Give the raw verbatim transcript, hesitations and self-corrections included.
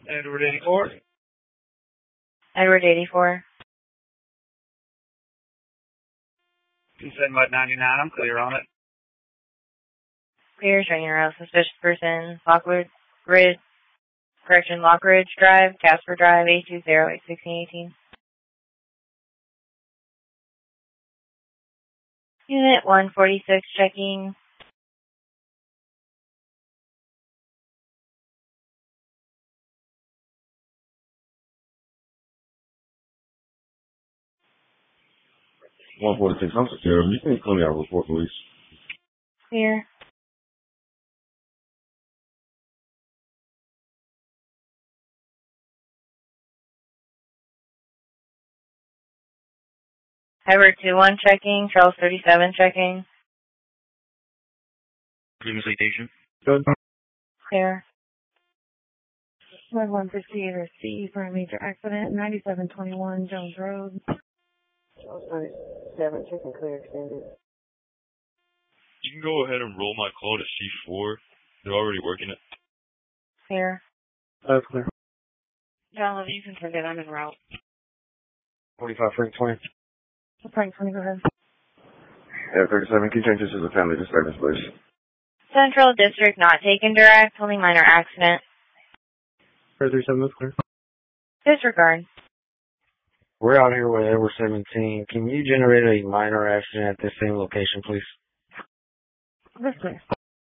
Edward eighty-four. Edward eighty-four. Consent mode ninety-nine. I'm clear on it. Clear, showing your route. Suspicious person. Lockwood Ridge. Correction, Lockridge Drive, Casper Drive, eight two zero eight sixteen eighteen. Unit one forty-six checking. one forty-six, I'm secure. You can call me out report, police. Clear. Edward two one checking, Charles thirty-seven checking. Previous citation. Good. Clear. one fifty-eight or C for a major accident, ninety-seven twenty-one Jones Road. Seven, checking clear extended. You can go ahead and roll my call to C four. They're already working it. Clear. That's clear. John, you can forget I'm en route. forty-five, Frank twenty. Frank twenty, go ahead. Yeah, thirty-seven, can you change this as a family disturbance, please? Central District not taken direct, only minor accident. thirty-seven, that's clear. Disregard. We're out here with Edward seventeen. Can you generate a minor accident at this same location, please? That's clear.